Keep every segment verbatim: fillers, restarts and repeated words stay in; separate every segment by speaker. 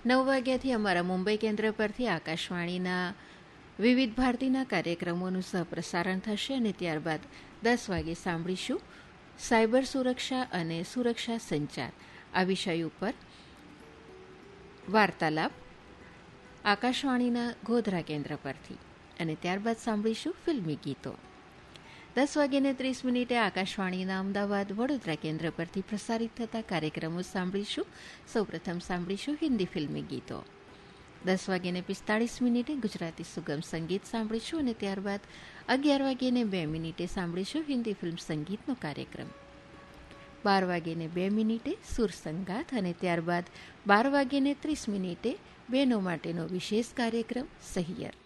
Speaker 1: નવ વાગ્યાથી અમારા મુંબઈ કેન્દ્ર પરથી આકાશવાણીના વિવિધ ભારતીના કાર્યક્રમોનું સહપ્રસારણ થશે અને ત્યારબાદ દસ વાગે સાંભળીશું સાયબર સુરક્ષા અને સુરક્ષા સંચાર આ વિષય ઉપર વાર્તાલાપ આકાશવાણીના ગોધરા કેન્દ્ર પરથી અને ત્યારબાદ સાંભળીશું ફિલ્મી ગીતો. દસ વાગ્યાને ત્રીસ મિનિટે આકાશવાણીના અમદાવાદ વડોદરા કેન્દ્ર પરથી પ્રસારિત થતા કાર્યક્રમો સાંભળીશું. સૌપ્રથમ સાંભળીશું હિન્દી ફિલ્મી ગીતો. દસ વાગ્યાને પિસ્તાળીસ મિનિટે ગુજરાતી સુગમ સંગીત સાંભળીશું અને ત્યારબાદ અગિયાર વાગ્યાને બે મિનિટે સાંભળીશું હિન્દી ફિલ્મ સંગીતનો કાર્યક્રમ. બાર વાગ્યાને બે મિનિટે સુર સંગાત અને ત્યારબાદ બાર વાગ્યાને ત્રીસ મિનિટે બહેનો માટેનો વિશેષ કાર્યક્રમ સહિયર.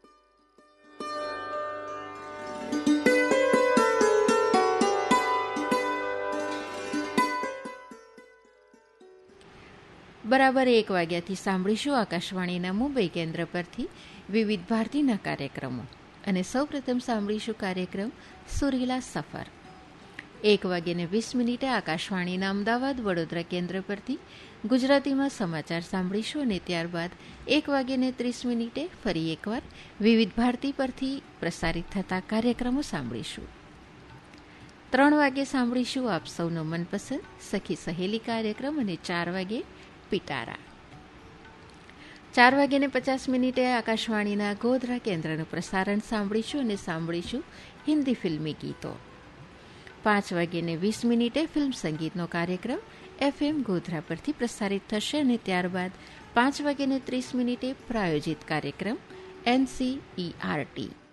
Speaker 1: બરાબર એક વાગ્યાથી સાંભળીશું આકાશવાણીના મુંબઈ કેન્દ્ર પરથી વિવિધ ભારતીના કાર્યક્રમો અને સૌપ્રથમ સાંભળીશું કાર્યક્રમ સુરીલા સફર. એક વાગ્યાને વીસ મિનિટે આકાશવાણીના અમદાવાદ વડોદરા કેન્દ્ર પરથી ગુજરાતીમાં સમાચાર સાંભળીશું અને ત્યારબાદ એક વાગ્યાને ત્રીસ મિનિટે ફરી એકવાર વિવિધ ભારતી પરથી પ્રસારિત થતા કાર્યક્રમો સાંભળીશું. ત્રણ વાગ્યે સાંભળીશું આપ સૌનો મનપસંદ સખી સહેલી કાર્યક્રમ અને ચાર વાગે પિટારા. ચાર વાગ્યાને પચાસ મિનિટે આકાશવાણીના ગોધરા કેન્દ્રનું પ્રસારણ સાંભળીશું અને સાંભળીશું હિન્દી ફિલ્મી ગીતો. પાંચ વાગ્યાને વીસ મિનિટે ફિલ્મ સંગીતનો કાર્યક્રમ એફએમ ગોધરા પરથી પ્રસારિત થશે અને ત્યારબાદ પાંચ વાગ્યાને ત્રીસ મિનિટે પ્રાયોજિત કાર્યક્રમ એનસીઈઆરટી.